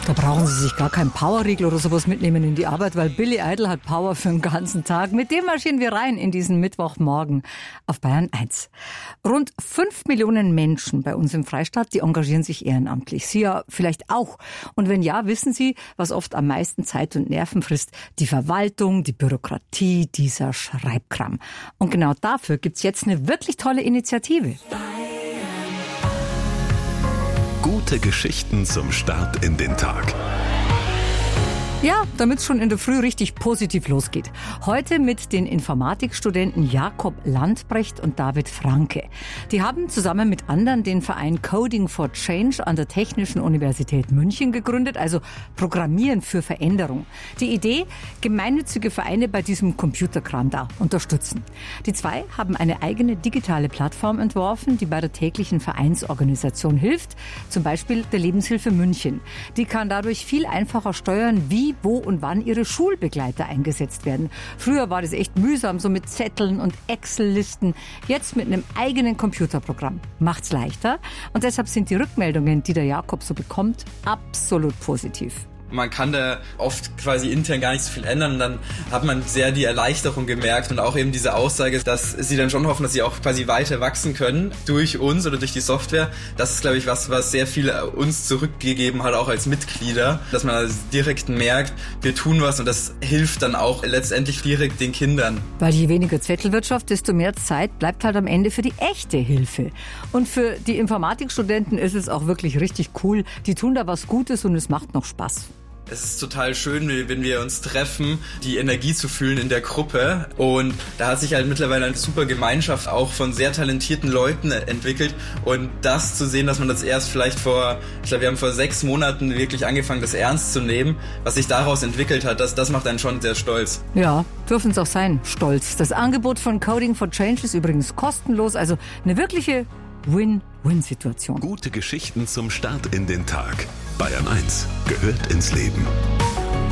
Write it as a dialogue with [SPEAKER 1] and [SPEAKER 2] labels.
[SPEAKER 1] Da brauchen Sie sich gar keinen Powerriegel oder sowas mitnehmen in die Arbeit, weil Billy Idol hat Power für den ganzen Tag. Mit dem marschieren wir rein in diesen Mittwochmorgen auf Bayern 1. Rund 5 Millionen Menschen bei uns im Freistaat, die engagieren sich ehrenamtlich. Sie ja vielleicht auch. Und wenn ja, wissen Sie, was oft am meisten Zeit und Nerven frisst? Die Verwaltung, die Bürokratie, dieser Schreibkram. Und genau dafür gibt's jetzt eine wirklich tolle Initiative.
[SPEAKER 2] Gute Geschichten zum Start in den Tag.
[SPEAKER 1] Ja, damit es schon in der Früh richtig positiv losgeht. Heute mit den Informatikstudenten Jakob Landbrecht und David Franke. Die haben zusammen mit anderen den Verein Coding for Change an der Technischen Universität München gegründet, also Programmieren für Veränderung. Die Idee, gemeinnützige Vereine bei diesem Computerkram da unterstützen. Die zwei haben eine eigene digitale Plattform entworfen, die bei der täglichen Vereinsorganisation hilft, zum Beispiel der Lebenshilfe München. Die kann dadurch viel einfacher steuern, wie, wo und wann ihre Schulbegleiter eingesetzt werden. Früher war das echt mühsam, so mit Zetteln und Excel-Listen. Jetzt mit einem eigenen Computerprogramm. Macht's leichter. Und deshalb sind die Rückmeldungen, die der Jakob so bekommt, absolut positiv.
[SPEAKER 3] Man kann da oft quasi intern gar nicht so viel ändern und dann hat man sehr die Erleichterung gemerkt und auch eben diese Aussage, dass sie dann schon hoffen, dass sie auch quasi weiter wachsen können durch uns oder durch die Software. Das ist, glaube ich, was sehr viel uns zurückgegeben hat, auch als Mitglieder, dass man direkt merkt, wir tun was und das hilft dann auch letztendlich direkt den Kindern.
[SPEAKER 1] Weil je weniger Zettelwirtschaft, desto mehr Zeit bleibt halt am Ende für die echte Hilfe. Und für die Informatikstudenten ist es auch wirklich richtig cool. Die tun da was Gutes und es macht noch Spaß.
[SPEAKER 3] Es ist total schön, wenn wir uns treffen, die Energie zu fühlen in der Gruppe. Und da hat sich halt mittlerweile eine super Gemeinschaft auch von sehr talentierten Leuten entwickelt. Und das zu sehen, dass man das erst vielleicht wir haben vor 6 Monaten wirklich angefangen, das ernst zu nehmen, was sich daraus entwickelt hat, das macht einen schon sehr stolz.
[SPEAKER 1] Ja, dürfen es auch sein, stolz. Das Angebot von Coding for Change ist übrigens kostenlos, also eine wirkliche Win-Win-Situation.
[SPEAKER 2] Gute Geschichten zum Start in den Tag. Bayern 1 gehört ins Leben.